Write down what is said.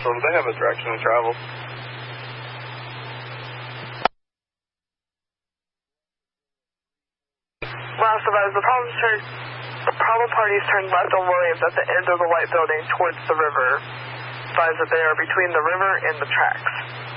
so they have a direction to travel. Last advise, the problem parties turned left on Williams at the end of the white building towards the river. Advise that they are between the river and the tracks.